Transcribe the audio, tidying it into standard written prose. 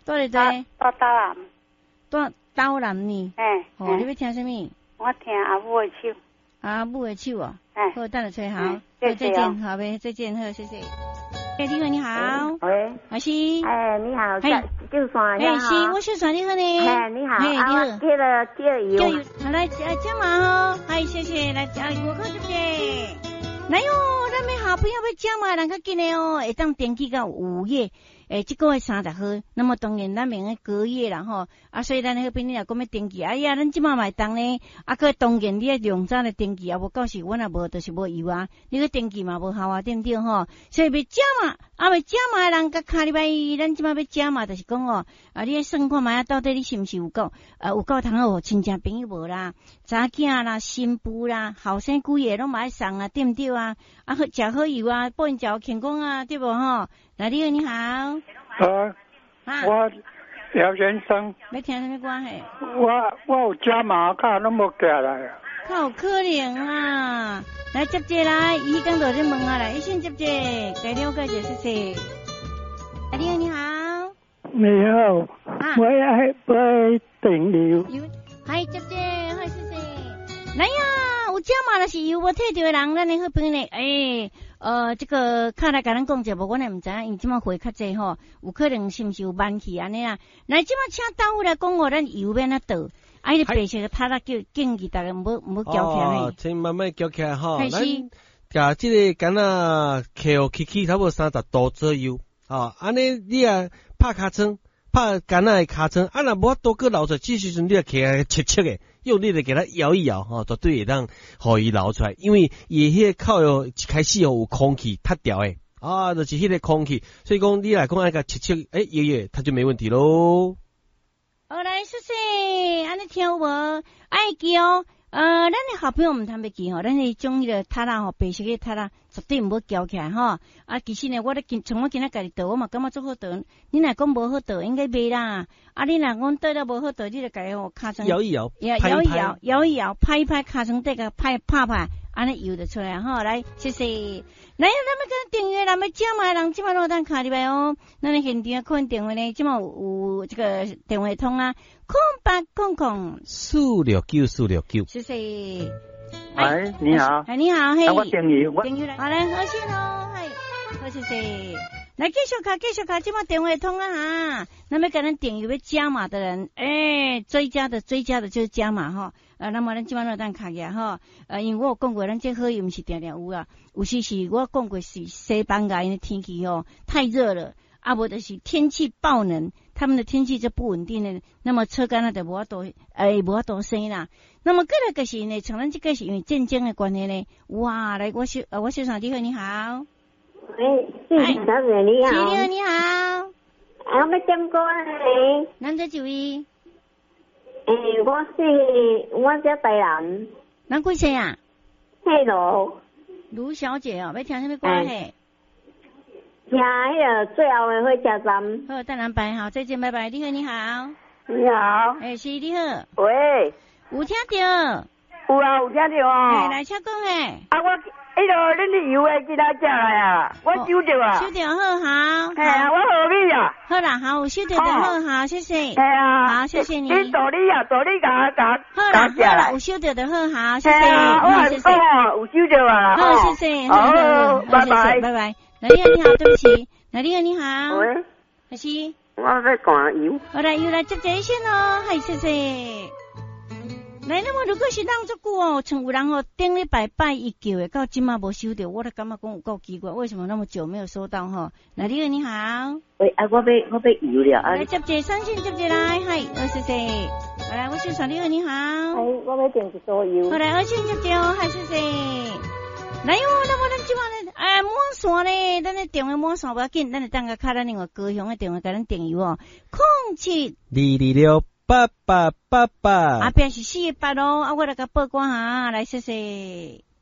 多咧在？ 到台南。 到台南呢？哦，你要听什么？ 我听阿母的手。 阿母的手哦。好，等下吹好。好， 再见，好呗，再见，好，谢谢。你好，你好。 喂， 老师。 你好，就算你好。 是，我是算你好呢。 你好， 你好。 这个叫油。 好来，加码哦。谢谢，来加我看对不对？来哟，咱们好朋友要加码，人较紧的哦，会当登记到5月。这个月30号，那么当然咱明个隔夜啦吼，所以咱那边你若讲要登记，哎呀，咱即马买当呢，个当然你要量早来登记，无到时我若无，就是无油啊，你个登记嘛无效啊，对不对吼？所以要加码，未加码的人甲卡礼拜一，咱即马要加码，就是讲哦，你算看卖到底你是毋是有够通好亲戚朋友无啦，查囝啦、新妇啦、后生几个拢买送啊，对不对啊？食好油啊，保健食健康啊，对无吼？来，你好。 我姚先生。 要听什么歌嘿？ 我有加码卡，拢无寄来啊。 靠可能啊！来接者来，伊刚在问啊来，先接者，该了解者谢谢。你好。 你好。我要订油。 接者，谢谢。来呀，有加码的是有无退掉的人，咱的好朋友呢？这个卡来甲咱讲者无，我也毋知影，因即马会较济吼，有可能是毋是有慢去安尼啦？来，即马请导来讲哦，咱油要哪倒？你白色个塔啦，叫建议大家唔好搅起来。 请慢慢搅起来吼。咱甲即个敢若起差不多30度左右。安尼你啊拍尻川，拍敢若的尻川，若无法度个流出来，这时阵你啊起来切切的。用力的给它摇一摇，绝对会当互伊流出来，因为伊迄个口一开始有空气脱掉诶，就是迄个空气，所以讲你来讲按个切，摇，它就没问题咯。 好来，谢谢，安尼听无？爱记哦，咱的好朋友唔通要记吼，咱的种迄个塔啦吼，白色的塔啦，绝对唔好搅起来吼。其实呢，我从我今仔家己倒，我嘛感觉做好倒。你若讲无好倒，应该袂啦。你若讲倒了无好倒，你就家己吼尻川摇一摇， 拍一拍尻川底个拍，安尼油就出来吼。来，谢谢。来，咱要跟订阅，咱要加码人，即马落单卡入来哦。咱的现场看电话呢，即马有这个电话通啊，0800469469。谢谢。 你好。 你好，嘿。 我订阅来，好来，好先咯，好谢谢。来继续卡，即马电话通啊哈。那么跟咱订阅要加码的人，追加的就是加码哈。那么咱即马落单卡呀哈。因为我有讲过，咱这好油毋是定有啊。有时是我讲过是西班牙的天气太热了，无就是天气暴冷，他们的天气就不稳定的，那么车干就无法度生啦。那么过来就是呢，像咱这个是因为战争的关系呢，哇，来我小上你好。 小姐你好。 你好。 我要点歌呢？ 咱这几位？ 我叫台南。 咱几岁啊？卢小姐要听什么歌嘿？ 听迄个最后的火车站。 好，等人拜好，再见，拜拜。你好。 你好。 是你好。 喂。 有听到？ 有啊，有听到哦。 来请讲嘿。 我恁的油的今仔寄来啊，我收着啊。 收着好。 我何必啊？ 好啦，好，有收着好，谢谢。好，谢谢你。 你助理甲好啦，有收着好，谢谢。 我是讲有收着啊。 好，谢谢。 好，拜拜。 来，你好，对不起。来，你好。 喂。 是。 我在赶油。 好来，又来接一先咯，谢谢。来，那么如果是人足久像有人顶礼拜一叫的，到今嘛无收到，我都感觉讲有够奇怪，为什么那么久没有收到哈？来，你好。 喂，我要油了。 来接者，三线接者来，谢谢。来，我先传你好。 我要订一桌油。 好来，二线接者，谢谢。来哟，那么咱今晚呢，满线呢，咱的电话满线不要紧，咱就等个卡咱另外高雄的电话给咱订油 0722268888。 边是48咯，我来个报关哈，来谢谢。